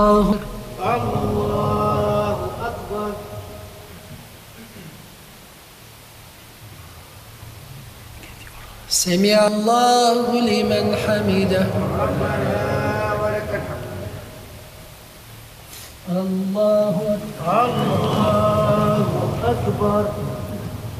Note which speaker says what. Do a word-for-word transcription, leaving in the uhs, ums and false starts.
Speaker 1: الله الله أكبر. سمع الله لمن حمده. ربنا ولك الحمد. الله أكبر. الله أكبر.